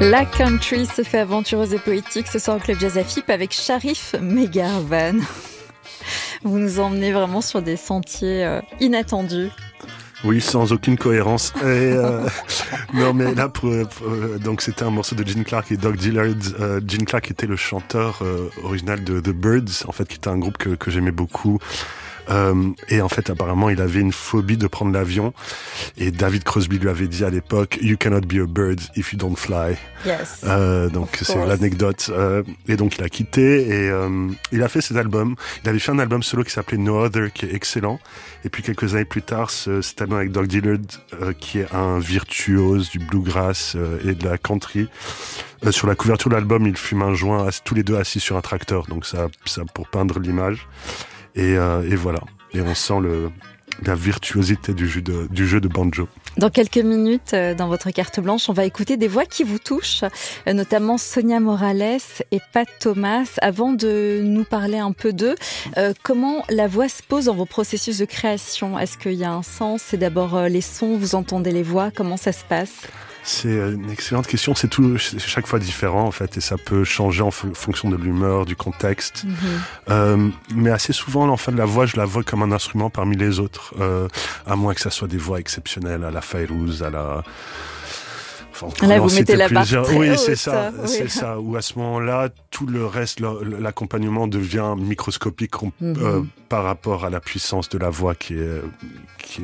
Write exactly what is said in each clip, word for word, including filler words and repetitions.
La country se fait aventureuse et poétique ce soir au Club Jazz Afip avec Sharif Megharban. Vous nous emmenez vraiment sur des sentiers euh, inattendus. Oui, sans aucune cohérence. Et, euh, non, mais là, pour, pour, donc c'était un morceau de Gene Clark et Doug Dillard. Euh, Gene Clark était le chanteur euh, original de The Byrds, en fait, qui était un groupe que, que j'aimais beaucoup. Euh, et en fait, apparemment, il avait une phobie de prendre l'avion. Et David Crosby lui avait dit à l'époque, "You cannot be a bird if you don't fly." Yes. Euh, donc c'est l'anecdote. Euh, et donc il a quitté et euh, il a fait ses albums. Il avait fait un album solo qui s'appelait No Other, qui est excellent. Et puis quelques années plus tard, ce, cet album avec Doug Dillard, euh, qui est un virtuose du bluegrass euh, et de la country. Euh, sur la couverture de l'album, ils fument un joint, tous les deux assis sur un tracteur. Donc ça, ça pour peindre l'image. Et, euh, et voilà. Et on sent le, la virtuosité du jeu de, du jeu de banjo. Dans quelques minutes, dans votre carte blanche, on va écouter des voix qui vous touchent, notamment Sonia Morales et Pat Thomas. Avant de nous parler un peu d'eux, euh, comment la voix se pose dans vos processus de création ? Est-ce qu'il y a un sens ? C'est d'abord les sons, vous entendez les voix, comment ça se passe ? C'est une excellente question. C'est tout, c'est chaque fois différent en fait, et ça peut changer en f- fonction de l'humeur, du contexte. Mm-hmm. Euh, mais assez souvent, en fait, la voix, je la vois comme un instrument parmi les autres, euh, à moins que ça soit des voix exceptionnelles, à la Fayrouz, à la. Enfin, là, vous mettez la barre très oui, haute, c'est ça, oui. c'est ça. Ou à ce moment-là, tout le reste, l'accompagnement devient microscopique mm-hmm. euh, par rapport à la puissance de la voix qui est, qui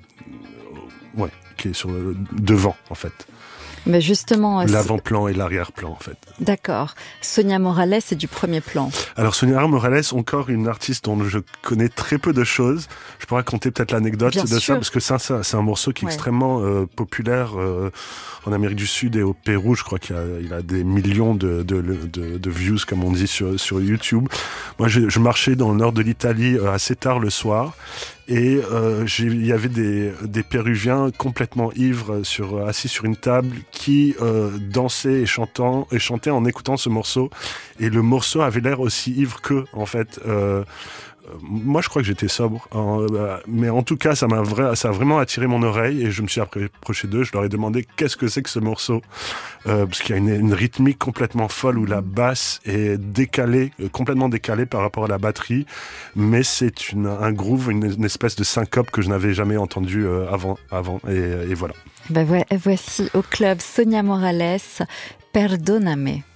est, ouais. qui est sur le devant, en fait. Mais justement... L'avant-plan et l'arrière-plan, en fait. D'accord. Sonia Morales, c'est du premier plan. Alors, Sonia Morales, encore une artiste dont je connais très peu de choses. Je pourrais raconter peut-être l'anecdote Bien de sûr. ça, parce que c'est un, c'est un morceau qui est ouais. extrêmement euh, populaire euh, en Amérique du Sud et au Pérou. Je crois qu'il a, il a des millions de, de, de, de views, comme on dit, sur, sur YouTube. Moi, je, je marchais dans le nord de l'Italie euh, assez tard le soir. Et euh, il y avait des, des Péruviens complètement ivres sur, assis sur une table qui euh, dansaient et, chantant, et chantaient en écoutant ce morceau. Et le morceau avait l'air aussi ivre qu'eux, en fait. Euh, moi, je crois que j'étais sobre. Euh, mais en tout cas, ça m'a vra- ça a vraiment attiré mon oreille et je me suis approché d'eux. Je leur ai demandé qu'est-ce que c'est que ce morceau. Euh, parce qu'il y a une, une rythmique complètement folle où la basse est décalée, euh, complètement décalée par rapport à la batterie. Mais c'est une, un groove, une, une espèce de syncope que je n'avais jamais entendu euh, avant, avant. Et, et voilà. Ben ouais, voici au club Sonia Morales, Perdóname.